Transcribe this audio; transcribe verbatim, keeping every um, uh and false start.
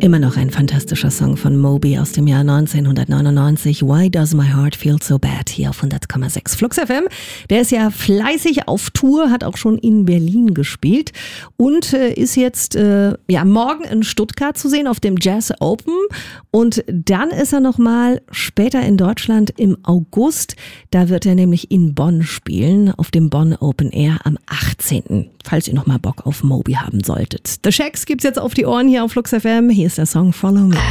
Immer noch ein fantastischer Song von Moby aus dem Jahr neunzehnhundertneunundneunzig. Why Does My Heart Feel So Bad? Hier auf hundert Komma sechs Flux F M. Der ist ja fleißig auf Tour, hat auch schon in Berlin gespielt und äh, ist jetzt äh, ja morgen in Stuttgart zu sehen auf dem Jazz Open. Und dann ist er nochmal später in Deutschland im August. Da wird er nämlich in Bonn spielen, auf dem Bonn Open Air am achtzehnten Falls ihr nochmal Bock auf Moby haben solltet. The Shacks gibt's jetzt auf die Ohren hier auf Flux F M. Hier ist der Song Follow Me.